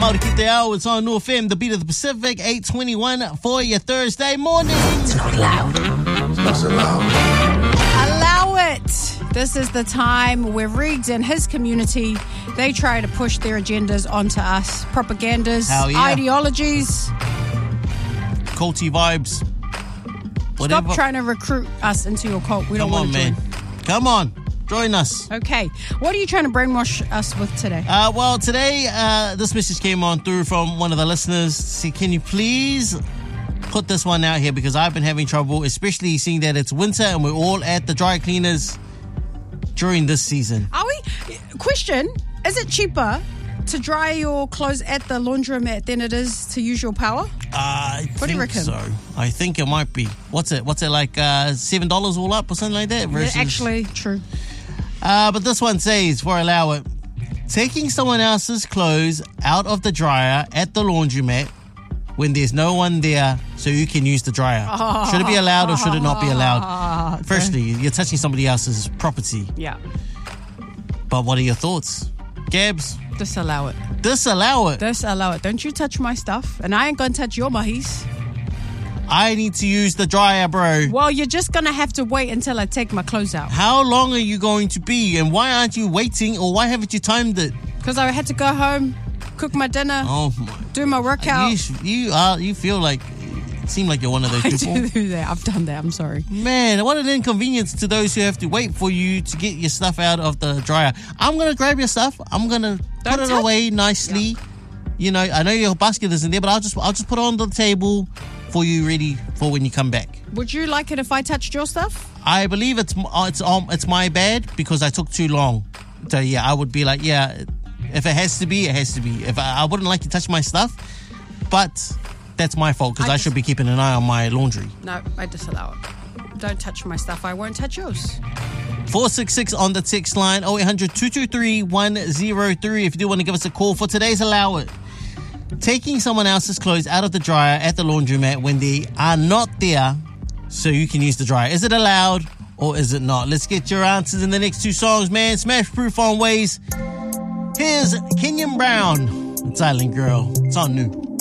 Mauri Ki Te Ao. It's on New FM, the beat of the Pacific, 8:21 for your Thursday morning. It's not loud. It's not so loud. Allow it. This is the time where Riggs and his community, they try to push their agendas onto us. Propagandas, ideologies. Culty vibes. Whatever. Stop trying to recruit us into your cult. We don't want to join. Come on. Join us. Okay. What are you trying to brainwash us with today? Well, today, this message came on through from one of the listeners. See, can you please put this one out here? Because I've been having trouble, especially seeing that it's winter and we're all at the dry cleaners during this season. Are we? Question, is it cheaper to dry your clothes at the laundromat than it is to use your power? What do you reckon? So. I think it might be. What's it like, $7 all up or something like that? Versus... Yeah, actually, true. But this one says, for Allow It, taking someone else's clothes out of the dryer at the laundromat when there's no one there so you can use the dryer. Should it be allowed or should it not be allowed? Firstly, you're touching somebody else's property. Yeah. But what are your thoughts? Gabs? Disallow it. Disallow it? Disallow it. Don't you touch my stuff. And I ain't going to touch your mahis. I need to use the dryer, bro. Well, you're just going to have to wait until I take my clothes out. How long are you going to be? And why aren't you waiting, or why haven't you timed it? Because I had to go home, cook my dinner, do my workout. You feel like... seem like you're one of those people. I do that. I've done that. I'm sorry. Man, what an inconvenience to those who have to wait for you to get your stuff out of the dryer. I'm going to grab your stuff. I'm going to put it away nicely. Yeah. You know, I know your basket isn't there, but I'll just put it on the table for you, ready for when you come back. Would you like it if I touched your stuff? I believe it's my bad because I took too long. So yeah, I would be like, yeah, if it has to be, it has to be. If I wouldn't like to touch my stuff, but that's my fault because I should be keeping an eye on my laundry. No, I disallow it. Don't touch my stuff. I won't touch yours. 466 on the text line, 0800-223-103. If you do want to give us a call for today's Allow It. Taking someone else's clothes out of the dryer at the laundromat when they are not there so you can use the dryer. Is it allowed or is it not? Let's get your answers in the next two songs, man. Smash Proof on Ways. Here's Kenyon Brown. It's Island Girl. It's on New.